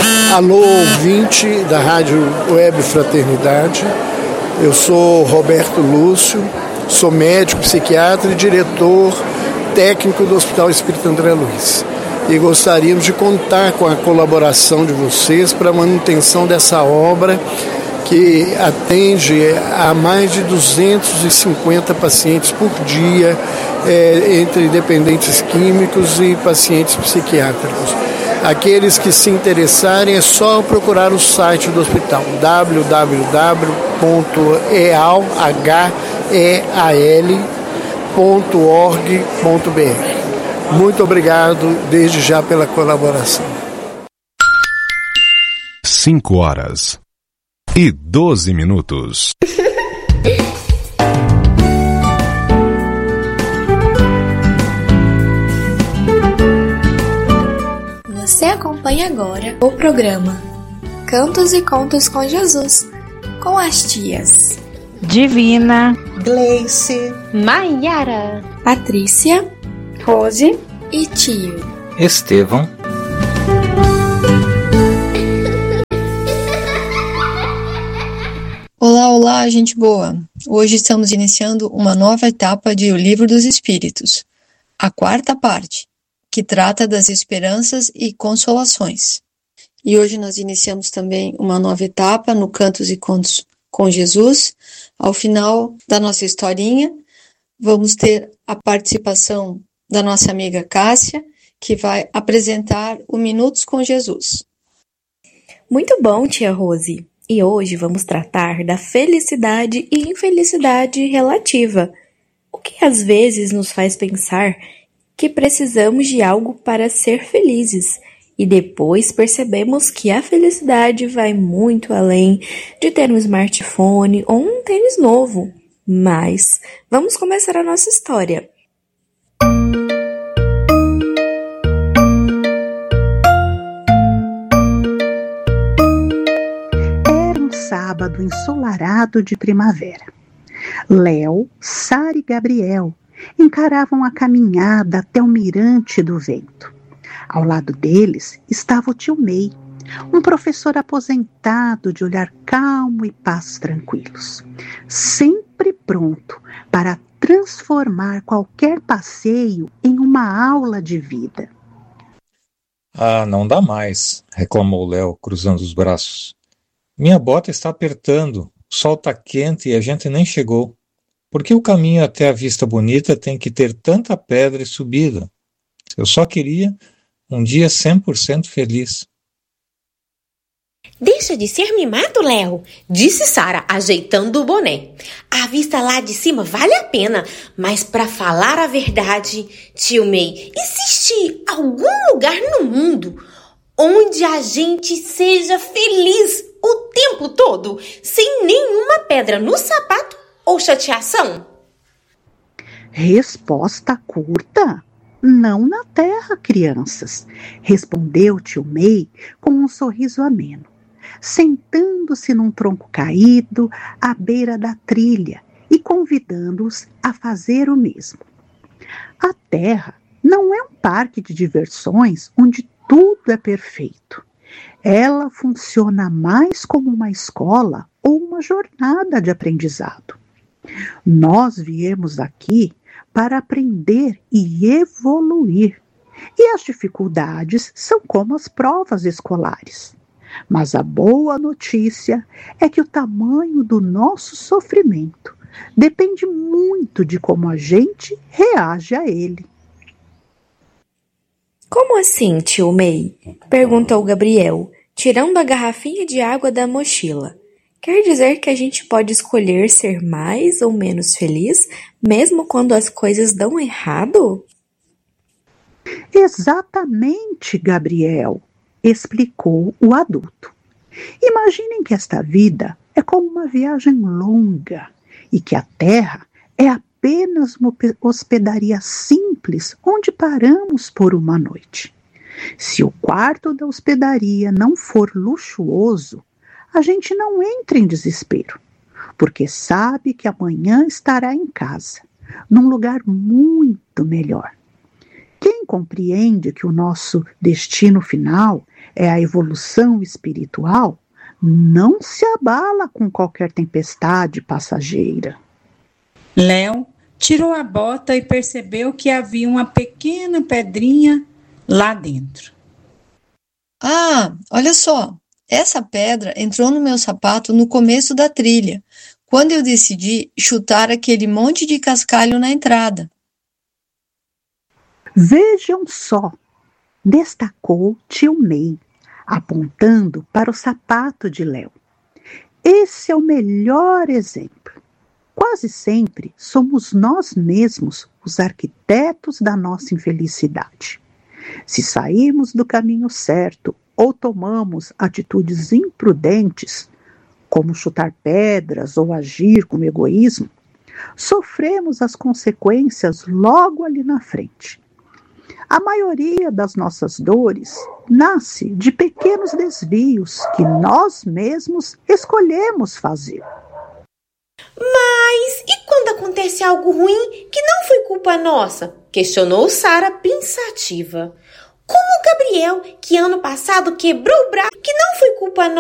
Alô, ouvinte da Rádio Web Fraternidade. Eu sou Roberto Lúcio, sou médico, psiquiatra e diretor técnico do Hospital Espírita André Luiz. E gostaríamos de contar com a colaboração de vocês para a manutenção dessa obra que atende a mais de 250 pacientes por dia, entre dependentes químicos e pacientes psiquiátricos. Aqueles que se interessarem é só procurar o site do hospital www.eal.org.br. Muito obrigado desde já pela colaboração. 5h12. Você acompanha agora o programa Cantos e Contos com Jesus, com as tias Divina, Gleice, Maiara, Patrícia, Rose e tio Estevão. Olá, gente boa! Hoje estamos iniciando uma nova etapa de O Livro dos Espíritos, a quarta parte, que trata das esperanças e consolações. E hoje nós iniciamos também uma nova etapa no Cantos e Contos com Jesus. Ao final da nossa historinha, vamos ter a participação da nossa amiga Cássia, que vai apresentar o Minutos com Jesus. Muito bom, tia Rose! E hoje vamos tratar da felicidade e infelicidade relativa, o que às vezes nos faz pensar que precisamos de algo para ser felizes, e depois percebemos que a felicidade vai muito além de ter um smartphone ou um tênis novo. Mas vamos começar a nossa história. Sábado ensolarado de primavera. Léo, Sara e Gabriel encaravam a caminhada até o mirante do vento. Ao lado deles estava o tio May, um professor aposentado de olhar calmo e passos tranquilos, sempre pronto para transformar qualquer passeio em uma aula de vida. Ah, não dá mais, reclamou Léo, cruzando os braços. Minha bota está apertando, o sol está quente e a gente nem chegou. Por que o caminho até a Vista Bonita tem que ter tanta pedra e subida? Eu só queria um dia 100% feliz. Deixa de ser mimado, Léo, disse Sara, ajeitando o boné. A vista lá de cima vale a pena, mas para falar a verdade, tio May, existe algum lugar no mundo onde a gente seja feliz o tempo todo, sem nenhuma pedra no sapato ou chateação? Resposta curta? Não na terra, crianças, respondeu tio May com um sorriso ameno, sentando-se num tronco caído à beira da trilha e convidando-os a fazer o mesmo. A terra não é um parque de diversões onde tudo é perfeito. Ela funciona mais como uma escola ou uma jornada de aprendizado. Nós viemos aqui para aprender e evoluir. E as dificuldades são como as provas escolares. Mas a boa notícia é que o tamanho do nosso sofrimento depende muito de como a gente reage a ele. Como assim, tio May? Perguntou Gabriel, tirando a garrafinha de água da mochila. Quer dizer que a gente pode escolher ser mais ou menos feliz, mesmo quando as coisas dão errado? Exatamente, Gabriel, explicou o adulto. Imaginem que esta vida é como uma viagem longa e que a Terra é apenas uma hospedaria simples onde paramos por uma noite. Se o quarto da hospedaria não for luxuoso, a gente não entra em desespero, porque sabe que amanhã estará em casa, num lugar muito melhor. Quem compreende que o nosso destino final é a evolução espiritual, não se abala com qualquer tempestade passageira. Léo tirou a bota e percebeu que havia uma pequena pedrinha lá dentro. Ah, olha só, essa pedra entrou no meu sapato no começo da trilha, quando eu decidi chutar aquele monte de cascalho na entrada. Vejam só, destacou tio May, apontando para o sapato de Léo. Esse é o melhor exemplo. Quase sempre somos nós mesmos os arquitetos da nossa infelicidade. Se sairmos do caminho certo ou tomamos atitudes imprudentes, como chutar pedras ou agir com egoísmo, sofremos as consequências logo ali na frente. A maioria das nossas dores nasce de pequenos desvios que nós mesmos escolhemos fazer. Mas e quando acontece algo ruim que não foi culpa nossa? Questionou Sara pensativa. Como o Gabriel, que ano passado quebrou o braço, que não foi culpa nossa?